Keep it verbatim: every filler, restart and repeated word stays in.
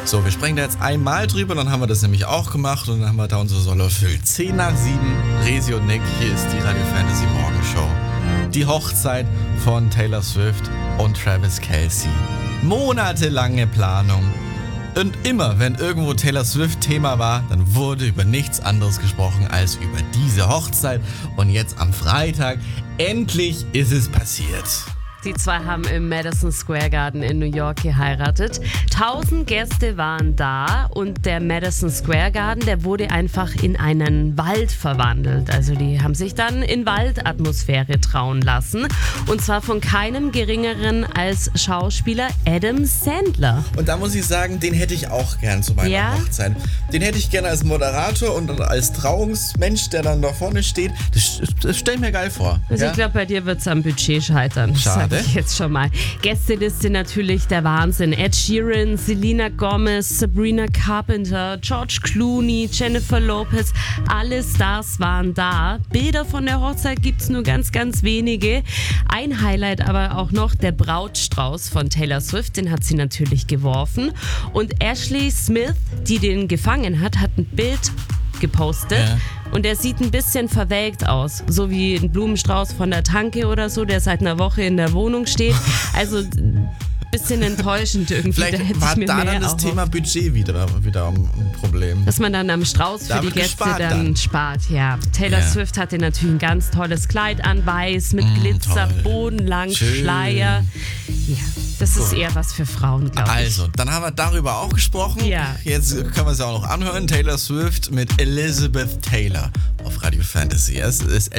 So, wir sprechen da jetzt einmal drüber, dann haben wir das nämlich auch gemacht und dann haben wir da unsere Solle erfüllt. zehn nach sieben, Resi und Nick, hier ist die Radio Fantasy Morgenshow. Die Hochzeit von Taylor Swift und Travis Kelce. Monatelange Planung. Und immer, wenn irgendwo Taylor Swift Thema war, dann wurde über nichts anderes gesprochen als über diese Hochzeit. Und jetzt am Freitag, endlich ist es passiert. Die zwei haben im Madison Square Garden in New York geheiratet. Tausend Gäste waren da und der Madison Square Garden, der wurde einfach in einen Wald verwandelt. Also die haben sich dann in Waldatmosphäre trauen lassen. Und zwar von keinem geringeren als Schauspieler Adam Sandler. Und da muss ich sagen, den hätte ich auch gern zu meiner Ja? Hochzeit. Den hätte ich gerne als Moderator und als Trauungsmensch, der dann da vorne steht. Das, das stelle ich mir geil vor. Also ja? ich glaube, bei dir wird es am Budget scheitern. Schade. Sag ich jetzt schon mal. Gästeliste natürlich der Wahnsinn. Ed Sheeran, Selena Gomez, Sabrina Carpenter, George Clooney, Jennifer Lopez. Alle Stars waren da. Bilder von der Hochzeit gibt es nur ganz, ganz wenige. Ein Highlight aber auch noch der Brautstrauß von Taylor Swift. Den hat sie natürlich geworfen. Und Ashley Smith, die den gefangen hat, hat ein Bild gepostet. Ja. Und der sieht ein bisschen verwelkt aus. So wie ein Blumenstrauß von der Tanke oder so, der seit einer Woche in der Wohnung steht. Also ein bisschen enttäuschend irgendwie. Vielleicht da hätte war ich mir da mehr dann das erhofft. Thema Budget wieder, wieder ein Problem. Dass man dann am Strauß Da für die wird Gäste gespart dann, dann. spart. Ja. Taylor Ja. Swift hatte natürlich ein ganz tolles Kleid an, weiß, mit Mm, Glitzer, toll. bodenlang, Schön. Schleier. Ja, das ist Gut. eher was für Frauen, glaube ich. Also, dann haben wir darüber auch gesprochen. Ja. Jetzt können wir es ja auch noch anhören. Taylor Swift mit Elizabeth Taylor auf Radio Fantasy. Es ist